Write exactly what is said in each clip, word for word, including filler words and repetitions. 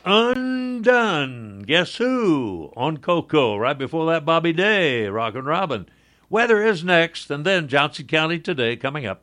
Undone. Guess who? On Coco. Right before that, Bobby Day, Rockin' Robin. Weather is next, and then Johnson County Today coming up.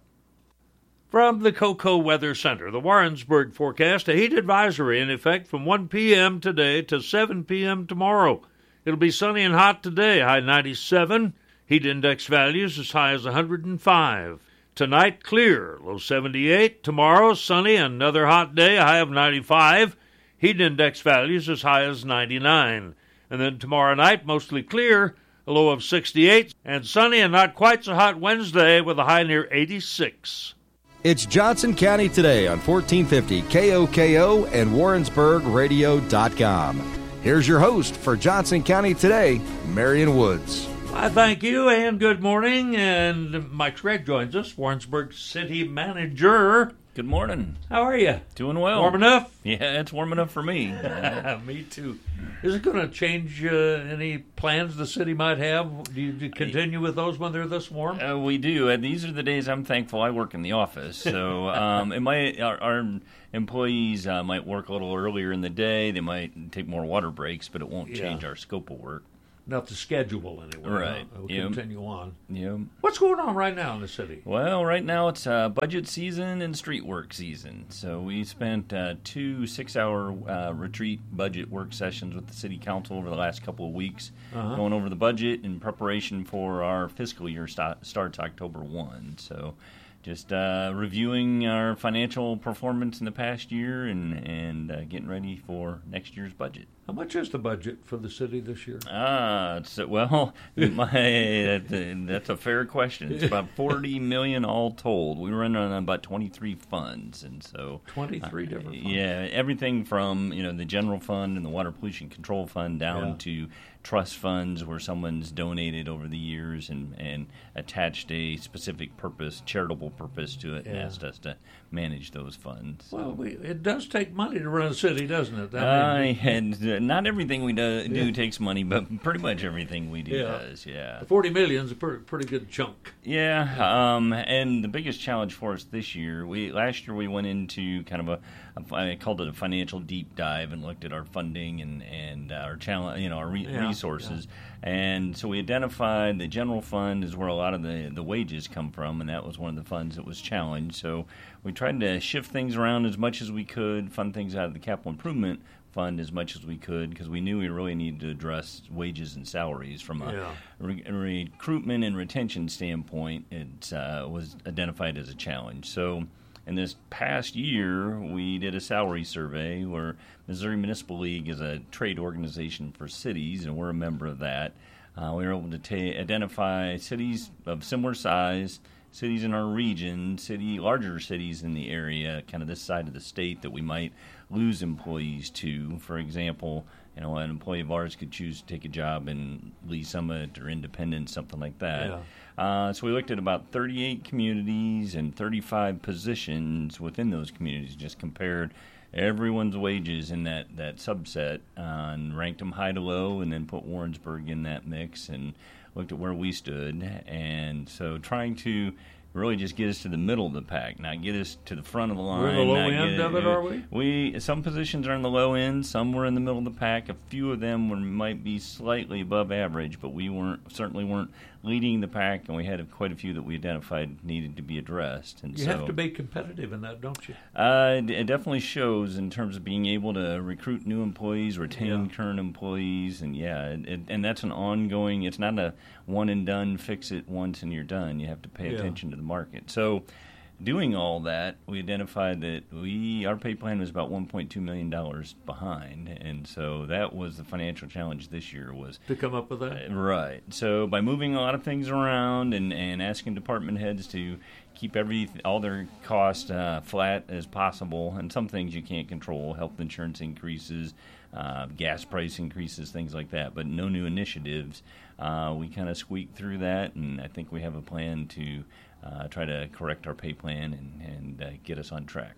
From the Coco Weather Center, the Warrensburg forecast, a heat advisory in effect from one p.m. today to seven p.m. tomorrow. It'll be sunny and hot today, high ninety-seven. Heat index values as high as one hundred five. Tonight, clear, low seventy-eight. Tomorrow, sunny, another hot day, a high of ninety-five. Heat index values as high as ninety-nine. And then tomorrow night, mostly clear, a low of sixty-eight. And sunny and not quite so hot Wednesday with a high near eighty-six. It's Johnson County Today on fourteen fifty K O K O and Warrensburg Radio dot com. Here's your host for Johnson County Today, Marion Woods. I thank you and good morning. And Mike Scragg joins us, Warrensburg City Manager. Good morning. How are you? Doing well. Warm enough? Yeah, it's warm enough for me. Me too. Is it going to change uh, any plans the city might have? Do you, do you continue with those when they're this warm? Uh, we do. And these are the days I'm thankful I work in the office. So um, it might, our, our employees uh, might work a little earlier in the day. They might take more water breaks, but it won't change yeah. our scope of work. Not the schedule anyway. Right. We'll yep. continue on. Yep. What's going on right now in the city? Well, right now it's uh, budget season and street work season. So we spent uh, two six-hour uh, retreat budget work sessions with the city council over the last couple of weeks, uh-huh. going over the budget in preparation for our fiscal year st- starts October first. So just uh, reviewing our financial performance in the past year and, and uh, getting ready for next year's budget. How much is the budget for the city this year? Ah, it's, well, my, that, that's a fair question. It's about forty million dollars all told. We run on about twenty-three funds, and so twenty-three uh, different funds. Yeah, everything from you know the general fund and the water pollution control fund down yeah. to trust funds where someone's donated over the years and, and attached a specific purpose, charitable purpose to it, yeah. and asked us to manage those funds. Well, we, it does take money to run a city, doesn't it? I mean, uh, and uh, not everything we do, do yeah. takes money, but pretty much everything we do yeah. does, yeah. The forty million is a pretty, pretty good chunk. Yeah, um, and the biggest challenge for us this year, we last year we went into kind of a, a I called it a financial deep dive and looked at our funding and, and our challenge, you know, our re- yeah. resources. Yeah. And so we identified the general fund is where a lot of the, the wages come from, and that was one of the funds that was challenged. So we tried to shift things around as much as we could, fund things out of the capital improvement fund as much as we could, because we knew we really needed to address wages and salaries from a yeah. re- recruitment and retention standpoint. It uh, was identified as a challenge. So in this past year, we did a salary survey where Missouri Municipal League is a trade organization for cities, and we're a member of that. Uh, we were able to ta- identify cities of similar size, cities in our region, city larger cities in the area, kind of this side of the state that we might lose employees to. For example, you know, an employee of ours could choose to take a job in Lee Summit or Independence, something like that. Yeah. Uh, so we looked at about thirty-eight communities and thirty-five positions within those communities, just compared everyone's wages in that, that subset uh, and ranked them high to low, and then put Warrensburg in that mix and looked at where we stood. And so trying to really just get us to the middle of the pack, not get us to the front of the line. We're the low not end get, of it, are we? We some positions are in the low end, some were in the middle of the pack. A few of them were, might be slightly above average, but we weren't certainly weren't leading the pack, and we had quite a few that we identified needed to be addressed. And you so, have to be competitive in that, don't you? Uh, it definitely shows in terms of being able to recruit new employees, retain yeah. current employees, and yeah, it, it, and that's an ongoing. It's not a one and done, fix it once and you're done. You have to pay yeah. attention to the market. So, doing all that, we identified that we our pay plan was about one point two million dollars behind, and so that was the financial challenge this year was to come up with that. Uh, right. So by moving a lot of things around and, and asking department heads to keep every all their costs uh, flat as possible, and some things you can't control, health insurance increases, uh, gas price increases, things like that, but no new initiatives. Uh, we kind of squeaked through that, and I think we have a plan to uh, try to correct our pay plan and, and uh, get us on track.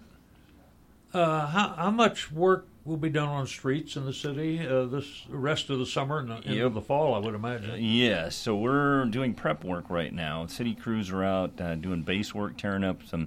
Uh, how, how much work will be done on streets in the city uh, this rest of the summer and into Yep. the fall, I would imagine? Yes, so we're doing prep work right now. City crews are out uh, doing base work, tearing up some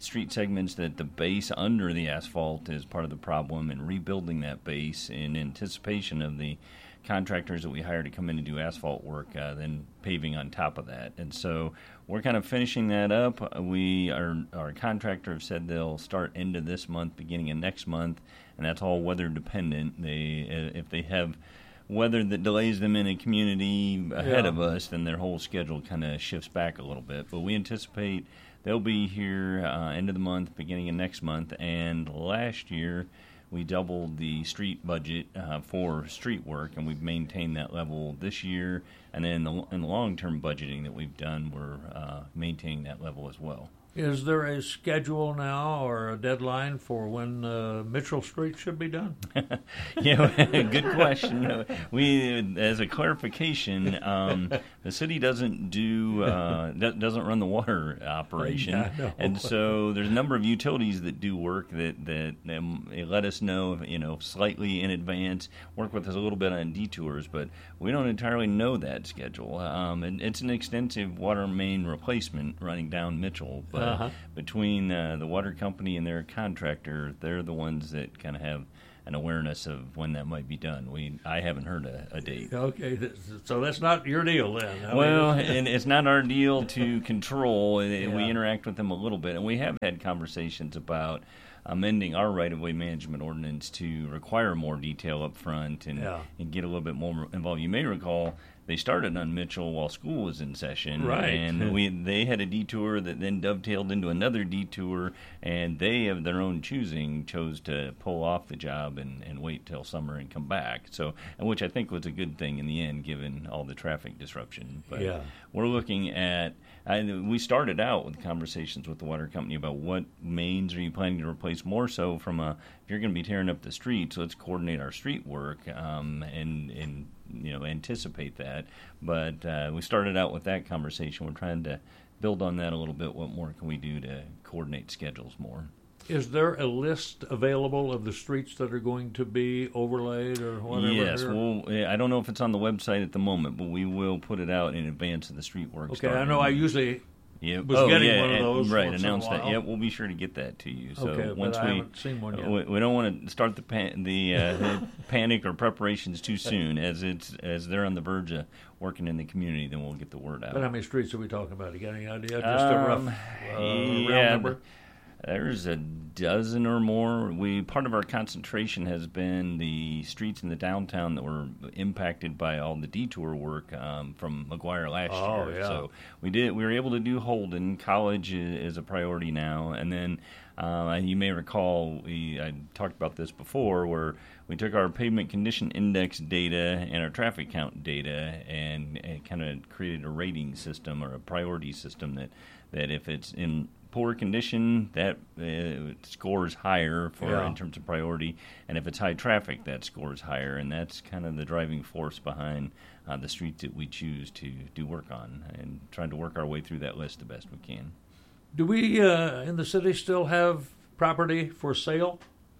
street segments that the base under the asphalt is part of the problem, and rebuilding that base in anticipation of the contractors that we hire to come in and do asphalt work, uh, then paving on top of that. And so we're kind of finishing that up. We our our contractor have said they'll start end of this month, beginning of next month, and that's all weather dependent. They if they have weather that delays them in a community ahead yeah. of us, then their whole schedule kind of shifts back a little bit. But we anticipate they'll be here uh, end of the month, beginning of next month. And last year we doubled the street budget uh, for street work, and we've maintained that level this year. And then in the, in the long-term budgeting that we've done, we're uh, maintaining that level as well. Is there a schedule now or a deadline for when uh, Mitchell Street should be done? Yeah, good question. We, as a clarification, um, the city doesn't do uh, doesn't run the water operation, Yeah, and so there's a number of utilities that do work that that um, they let us know, you know, slightly in advance. Work with us a little bit on detours, but we don't entirely know that schedule. Um, and it's an extensive water main replacement running down Mitchell, but Uh-huh. between uh, the water company and their contractor, they're the ones that kind of have an awareness of when that might be done. We I haven't heard a, a date. Okay, so that's not your deal then. I Well, mean, and it's not our deal to control. Yeah. We interact with them a little bit, and we have had conversations about amending our right-of-way management ordinance to require more detail up front and, Yeah. and get a little bit more involved. You may recall they started on Mitchell while school was in session, Right. and we they had a detour that then dovetailed into another detour, and they, of their own choosing, chose to pull off the job and, and wait till summer and come back. So, and which I think was a good thing in the end, given all the traffic disruption. But Yeah. we're looking at. I, we started out with conversations with the water company about what mains are you planning to replace, more so from a, if you're going to be tearing up the streets, let's coordinate our street work um, and, and you know anticipate that. But uh, we started out with that conversation. We're trying to build on that a little bit. What more can we do to coordinate schedules more? is there a list available of the streets that are going to be overlaid or whatever? Yes, well, I don't know if it's on the website at the moment, but we will put it out in advance of the street work. Okay, starting. I know I usually Yep. was oh, getting yeah, one of and- those Right, once in a announce that. while. Yeah, we'll be sure to get that to you. So Okay, but once I we, haven't seen one yet. we we don't want to start the pan, the, uh, the panic or preparations too soon, as it's as they're on the verge of working in the community. Then we'll get the word out. But how many streets are we talking about? You got any idea? Just a rough Um, uh, yeah, round number? There's a dozen or more. We part of our concentration has been the streets in the downtown that were impacted by all the detour work um, from McGuire last Oh, year. yeah. So we did. We were able to do Holden. College is, is a priority now, and then uh, you may recall we I talked about this before, where we took our pavement condition index data and our traffic count data and, and kind of created a rating system or a priority system that that if it's in poor condition, that uh, scores higher for Yeah. in terms of priority, and if it's high traffic, that scores higher, and that's kind of the driving force behind uh, the streets that we choose to do work on, and trying to work our way through that list the best we can. Do we uh, in the city still have property for sale?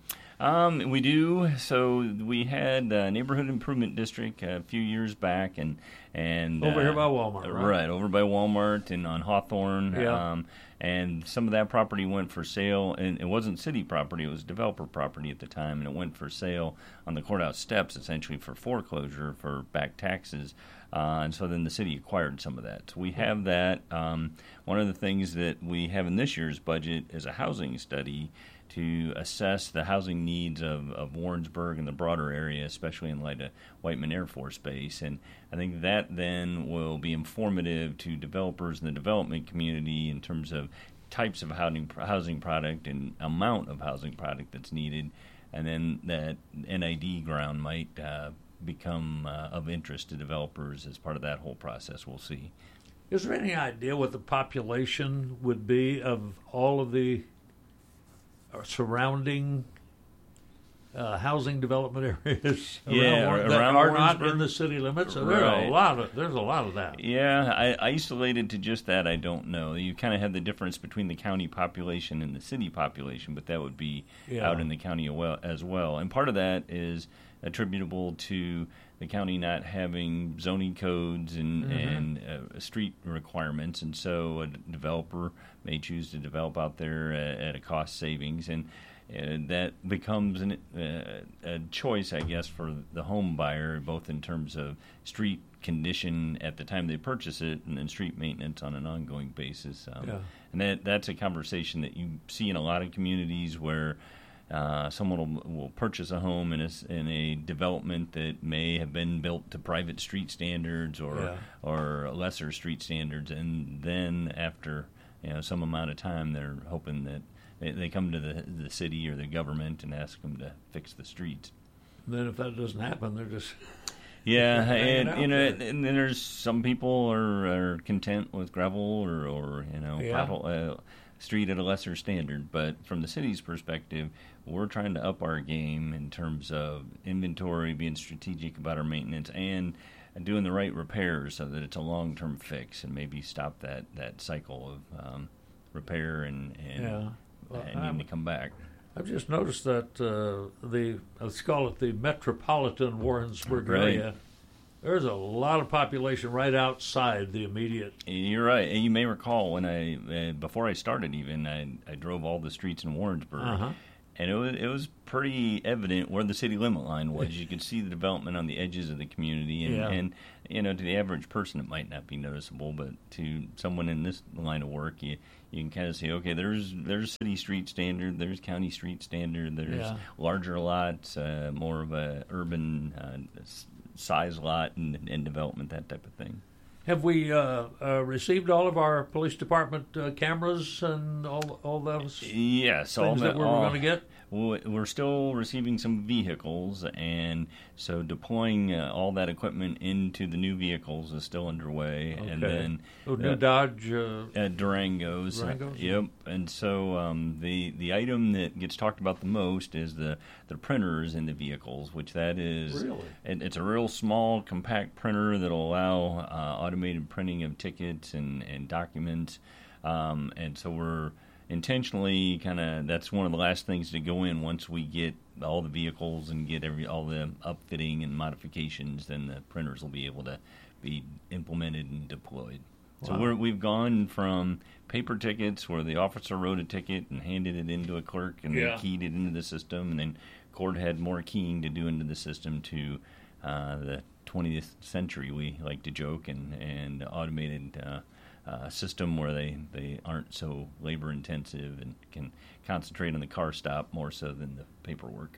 Um, we do. So we had a neighborhood improvement district a few years back, and and Over uh, here by Walmart, right? right over by Walmart and on Hawthorne. Yeah. Um, and some of that property went for sale, and it wasn't city property; it was developer property at the time, and it went for sale on the courthouse steps, essentially for foreclosure for back taxes. Uh, and so then the city acquired some of that. So we have that. Um, one of the things that we have in this year's budget is a housing study to assess the housing needs of, of Warrensburg and the broader area, especially in light of Whiteman Air Force Base. And I think that then will be informative to developers in the development community in terms of types of housing, housing product and amount of housing product that's needed. And then that N I D ground might uh, become uh, of interest to developers as part of that whole process. We'll see. Is there any idea what the population would be of all of the surrounding uh, housing development areas Yeah, around, ar- that around are not Warrensburg. in the city limits. So there's Right. a lot of there's a lot of that. Yeah, I, isolated to just that, I don't know. You kind of have the difference between the county population and the city population, but that would be Yeah. out in the county a well- as well. And part of that is attributable to the county not having zoning codes and, and uh, street requirements, and so a developer may choose to develop out there at, at a cost savings, and uh, that becomes an, uh, a choice, I guess, for the home buyer, both in terms of street condition at the time they purchase it, and then street maintenance on an ongoing basis. Um, Yeah. And that that's a conversation that you see in a lot of communities where uh, someone will, will purchase a home in a, s- in a development that may have been built to private street standards or Yeah. or lesser street standards, and then after you know some amount of time, they're hoping that they, they come to the the city or the government and ask them to fix the streets. And then if that doesn't happen, they're just Yeah, hanging out and you know, there. and then there's some people are, are content with gravel or, or you know, Yeah. pothole, uh, street at a lesser standard. But from the city's perspective, we're trying to up our game in terms of inventory, being strategic about our maintenance, and doing the right repairs so that it's a long-term fix, and maybe stop that, that cycle of um, repair and and, Yeah. Well, and I'm- needing to come back. I've just noticed that uh, the let's call it the metropolitan Warrensburg Right. area. There's a lot of population right outside the immediate. You're right. And you may recall when I, uh, before I started even, I, I drove all the streets in Warrensburg. Uh-huh. And it was, it was pretty evident where the city limit line was. You could see the development on the edges of the community. And, Yeah. and, you know, to the average person, it might not be noticeable. But to someone in this line of work, you, you can kind of say, okay, there's there's city street standard, there's county street standard, there's Yeah. larger lots, uh, more of a urban uh, s- size lot and, and development, that type of thing. Have we uh, uh, received all of our police department uh, cameras and all all those Yes, all things that we're all- going to get? Well, we're still receiving some vehicles, and so deploying uh, all that equipment into the new vehicles is still underway. And Okay. then Oh, new uh, Dodge. Uh, uh, Durangos. Durangos? Yep. And so um, the the item that gets talked about the most is the, the printers in the vehicles, which that is Really? it, it's a real small, compact printer that'll allow uh, automated printing of tickets and and documents. Um, and so we're intentionally kind of that's one of the last things to go in once we get all the vehicles and get every all the upfitting and modifications. Then the printers will be able to be implemented and deployed. So Wow. we're, we've gone from paper tickets where the officer wrote a ticket and handed it into a clerk and Yeah. they keyed it into the system, and then court had more keying to do into the system, to uh, the twentieth century, we like to joke, and, and automated uh, uh, system where they, they aren't so labor intensive and can concentrate on the car stop more so than the paperwork.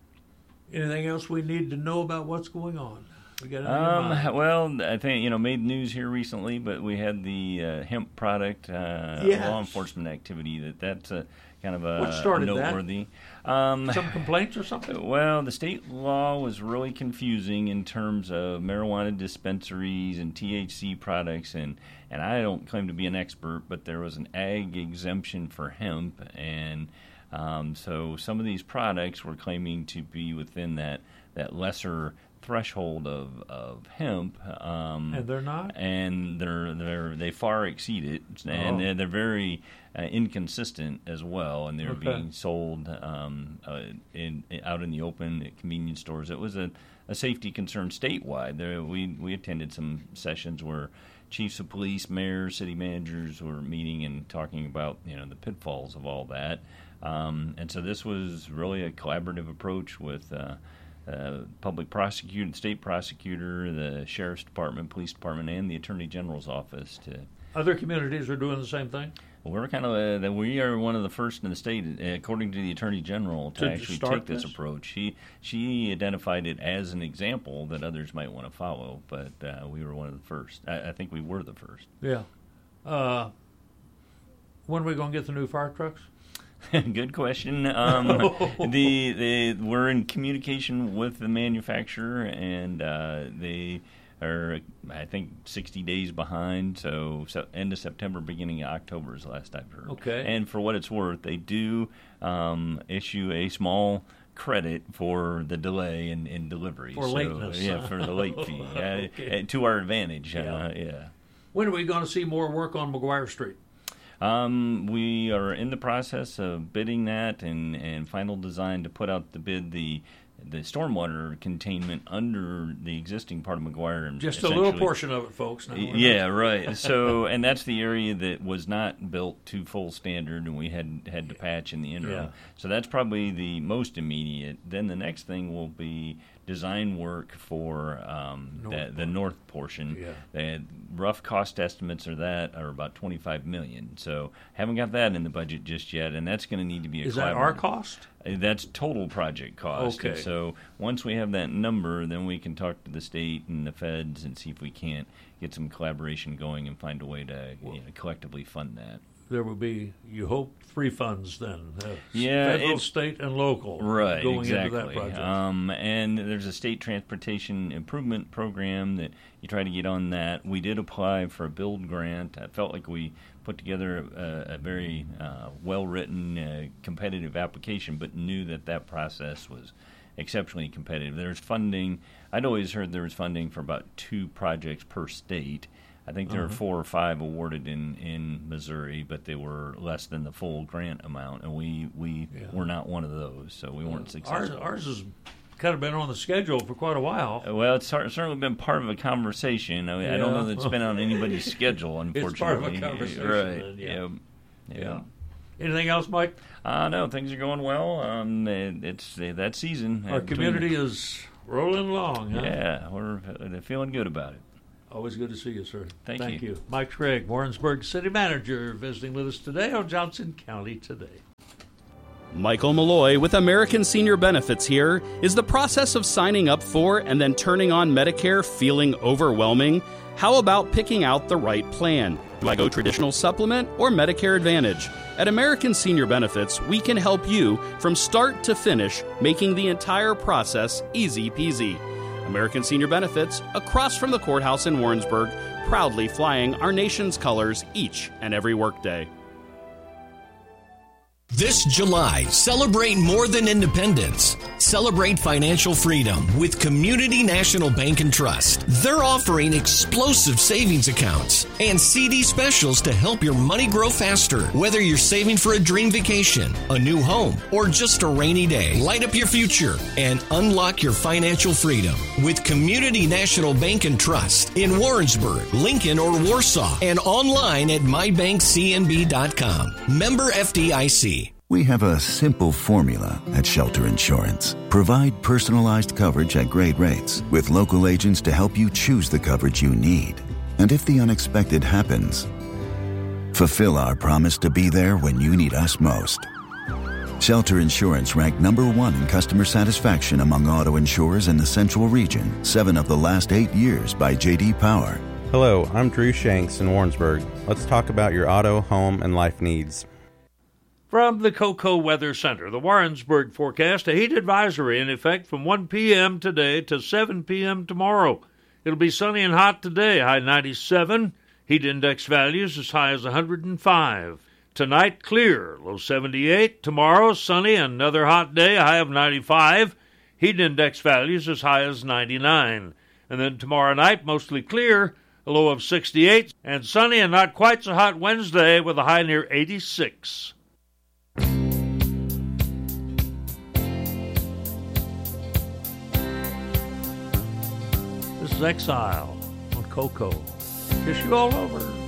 anything else we need to know about what's going on? We got anything in mind? Um, well, I think, you know, made news here recently, but we had the uh, hemp product uh, Yes. law enforcement activity. That that's a kind of a What started that? noteworthy. Um, Some complaints or something? well, the state law was really confusing in terms of marijuana dispensaries and T H C products, and, and I don't claim to be an expert, but there was an ag exemption for hemp, and um, so some of these products were claiming to be within that, that lesser threshold of, of hemp, um, And they're not? and they're they're they far exceed it, and Oh. they're, they're very uh, inconsistent as well, and they're Okay. being sold um, uh, in, in out in the open at convenience stores. It was a, a safety concern statewide. There, we we attended some sessions where chiefs of police, mayors, city managers were meeting and talking about you know the pitfalls of all that, um, and so this was really a collaborative approach with. Uh, Uh, public prosecutor, state prosecutor, the sheriff's department, police department, and the attorney general's office. To Other communities are doing the same thing? well, we're kind of uh, that we are one of the first in the state, uh, according to the attorney general, to, To actually start take this, this? approach. She she identified it as an example that others might want to follow, but uh, we were one of the first. I, I think we were the first. Yeah. Uh, when are we going to get the new fire trucks? Good question. Um, the, the we're in communication with the manufacturer, and uh, they are, I think, sixty days behind. So, so end of September, beginning of October is the last I've heard. Okay. And for what it's worth, they do um, issue a small credit for the delay in, in delivery. For so, lateness. Yeah, for the late fee. okay. uh, to our advantage. Yeah. Uh, yeah. When are we going to see more work on McGuire Street? Um, we are in the process of bidding that and, and final design to put out the bid the the stormwater containment under the existing part of McGuire. Just a little portion of it, folks. Now, yeah, right. So, and that's the area that was not built to full standard, and we had had to patch in the interim. Yeah. So that's probably the most immediate. Then the next thing will be design work for um, North the, the north portion. Yeah. The rough cost estimates are that are about twenty-five million dollars. So haven't got that in the budget just yet, and that's going to need to be a Is that our cost? That's total project cost. Okay. And so once we have that number, then we can talk to the state and the feds and see if we can't get some collaboration going and find a way to you know, collectively fund that. There will be, you hope, three funds then. Uh, Yeah, federal, it's- state, and local. Right, going exactly. into that project. Um, and there's a state transportation improvement program that you try to get on that. We did apply for a build grant. I felt like we put together a, a very uh, well-written, uh, competitive application, but knew that that process was exceptionally competitive. There's funding. I'd always heard there was funding for about two projects per state. I think there Uh-huh. were four or five awarded in, in Missouri, but they were less than the full grant amount, and we, we Yeah. were not one of those, so we weren't Ours, successful. ours has kind of been on the schedule for quite a while. Well, it's cer- certainly been part of a conversation. I, mean, I don't know that it's been on anybody's schedule, unfortunately. It's part of a conversation, right? then, yeah. yeah. yeah. Anything else, Mike? Uh, no, things are going well. Um, it, it's uh, that season. Our uh, between- community is rolling along, huh? Yeah, we're uh, feeling good about it. Always good to see you, sir. Thank you. Mike Schrag, Warrensburg City Manager, visiting with us today on Johnson County Today. Michael Malloy with American Senior Benefits here. Is the process of signing up for and then turning on Medicare feeling overwhelming? How about picking out the right plan? Do I go traditional supplement or Medicare Advantage? At American Senior Benefits, we can help you from start to finish, making the entire process easy peasy. American Senior Benefits, across from the courthouse in Warrensburg, proudly flying our nation's colors each and every workday. This July, celebrate more than independence. Celebrate financial freedom with Community National Bank and Trust. They're offering explosive savings accounts and C D specials to help your money grow faster. Whether you're saving for a dream vacation, a new home, or just a rainy day, light up your future and unlock your financial freedom with Community National Bank and Trust in Warrensburg, Lincoln, or Warsaw, and online at my bank c n b dot com. Member F D I C. We have a simple formula at Shelter Insurance. Provide personalized coverage at great rates with local agents to help you choose the coverage you need. And if the unexpected happens, fulfill our promise to be there when you need us most. Shelter Insurance ranked number one in customer satisfaction among auto insurers in the Central Region, seven of the last eight years by J D Power. Hello, I'm Drew Shanks in Warrensburg. Let's talk about your auto, home, and life needs. From the Cocoa Weather Center, the Warrensburg forecast, a heat advisory in effect from one p.m. today to seven p.m. tomorrow. It'll be sunny and hot today, high ninety-seven. Heat index values as high as one hundred five. Tonight, clear, low seventy-eight. Tomorrow, sunny, another hot day, high of ninety-five. Heat index values as high as ninety-nine. And then tomorrow night, mostly clear, a low of sixty-eight. And sunny and not quite so hot Wednesday with a high near eighty-six. This is Exile on Cocoa. Kiss you all over.